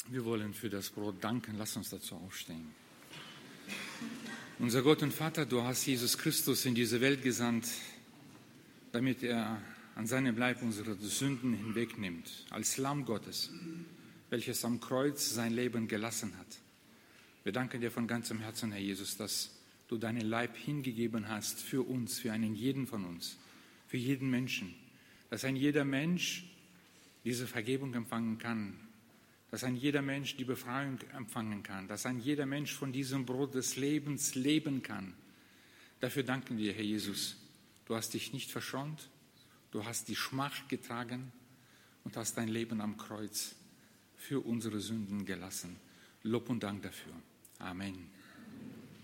Wir wollen für das Brot danken. Lass uns dazu aufstehen. Unser Gott und Vater, du hast Jesus Christus in diese Welt gesandt, damit er an seinem Leib unsere Sünden hinwegnimmt, als Lamm Gottes, welches am Kreuz sein Leben gelassen hat. Wir danken dir von ganzem Herzen, Herr Jesus, dass du deinen Leib hingegeben hast für uns, für einen jeden von uns, für jeden Menschen, dass ein jeder Mensch diese Vergebung empfangen kann, dass ein jeder Mensch die Befreiung empfangen kann, dass ein jeder Mensch von diesem Brot des Lebens leben kann. Dafür danken wir, Herr Jesus. Du hast dich nicht verschont, du hast die Schmach getragen und hast dein Leben am Kreuz für unsere Sünden gelassen. Lob und Dank dafür. Amen.